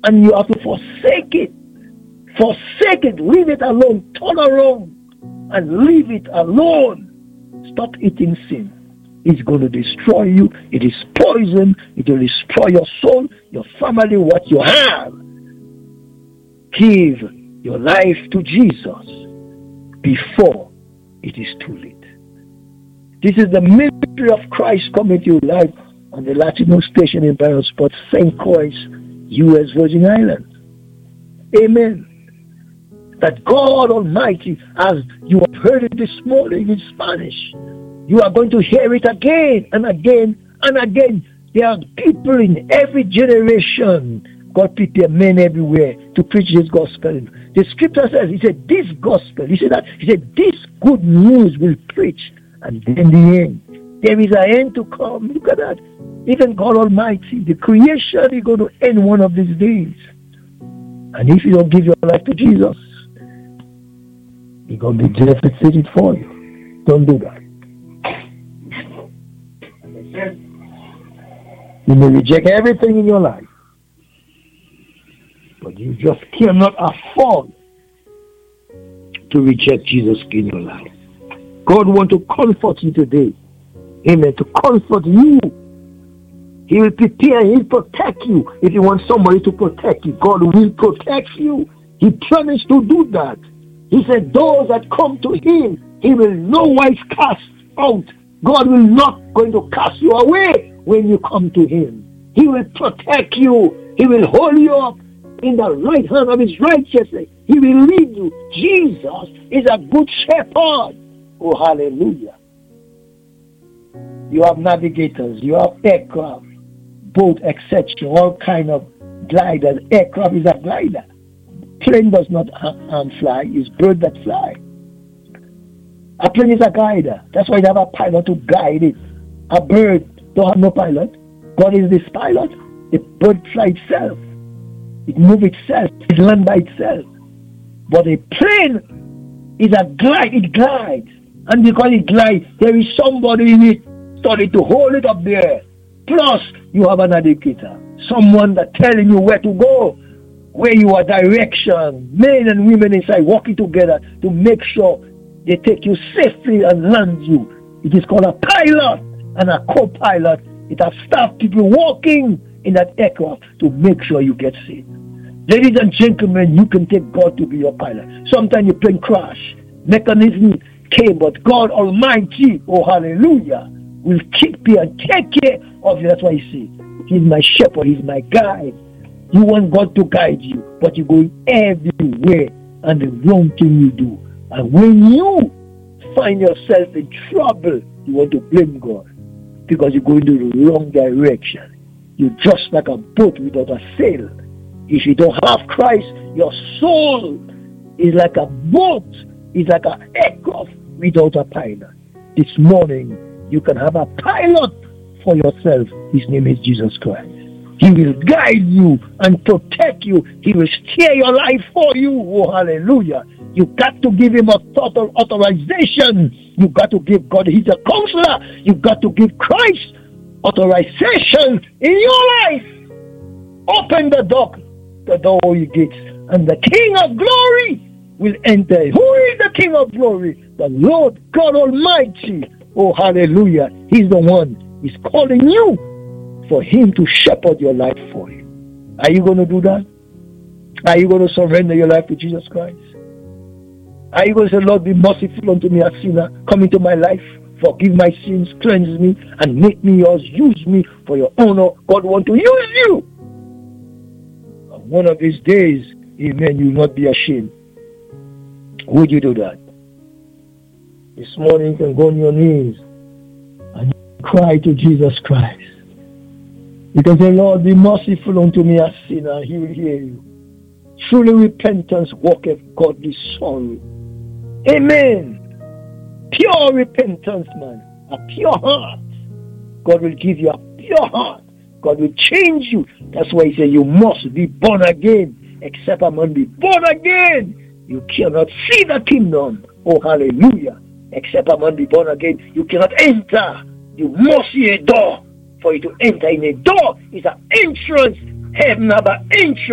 And you have to forsake it. Forsake it. Leave it alone. Turn around and leave it alone. Stop eating sin. It's going to destroy you. It is poison. It will destroy your soul, your family, what you have. Give your life to Jesus before it is too late. This is the ministry of Christ coming to you live on the Latino station in Byron Sport, St. Croix, U.S. Virgin Islands. Amen. That God Almighty, as you have heard it this morning in Spanish, you are going to hear it again and again and again. There are people in every generation. God prepare men everywhere to preach this gospel. The scripture says, he said, this gospel, he said, this good news will preach. And then the end. There is an end to come. Look at that. Even God Almighty, the creation is going to end one of these days. And if you don't give your life to Jesus, He's going to be devastated for you. Don't do that. You may reject everything in your life, but you just cannot afford to reject Jesus in your life. God wants to comfort you today. Amen. To comfort you. He will prepare, He'll protect you. If you want somebody to protect you, God will protect you. He promised to do that. He said, those that come to Him, He will no wise cast out. God will not going to cast you away when you come to Him. He will protect you. He will hold you up in the right hand of His righteousness. He will lead you. Jesus is a good shepherd. Oh, hallelujah. You have navigators. You have aircraft, boat, etc. All kind of gliders. Aircraft is a glider. Plane does not fly. It's bird that fly. A plane is a glider. That's why you have a pilot to guide it. A bird don't have no pilot. God is this pilot. The bird flies itself. It moves itself. It lands by itself. But a plane is a glide. It glides. And because it glides, there is somebody in it study to hold it up there. Plus, you have an educator. Someone that telling you where to go. Where you are direction. Men and women inside working together to make sure they take you safely and land you. It is called a pilot and a co-pilot. It has staff people working in that aircraft to make sure you get safe. Ladies and gentlemen, you can take God to be your pilot. Sometimes your plane crash. Mechanism came, but God Almighty, oh hallelujah, will keep you and take care of you. That's why He says, He's my shepherd, He's my guide. You want God to guide you, but you're going everywhere and the wrong thing you do. And when you find yourself in trouble, you want to blame God because you're going to the wrong direction. You're just like a boat without a sail. If you don't have Christ, your soul is like a boat, is like an aircraft without a pilot. This morning, you can have a pilot for yourself. His name is Jesus Christ. He will guide you and protect you. He will steer your life for you. Oh, hallelujah. You got to give Him a total authorization. You got to give God, He's a counselor. You got to give Christ authorization in your life. Open the door you gates, and the King of glory will enter. Who is the King of glory? The Lord God Almighty. Oh, hallelujah. He's the one. He's calling you for Him to shepherd your life for you. Are you going to do that? Are you going to surrender your life to Jesus Christ? Are you going to say, Lord, be merciful unto me, a sinner? Come into my life, forgive my sins, cleanse me, and make me yours. Use me for your honor. God wants to use you. And one of these days, amen, you will not be ashamed. Would you do that? This morning, you can go on your knees and cry to Jesus Christ. You can say, Lord, be merciful unto me, a sinner. He will hear you. Truly repentance worketh godly sorrow. Amen. Pure repentance, man. A pure heart. God will give you a pure heart. God will change you. That's why He said you must be born again. Except a man be born again, you cannot see the kingdom. Oh, hallelujah. Except a man be born again, you cannot enter. You must see a door. For you to enter in a door is an entrance. Heaven have an entrance.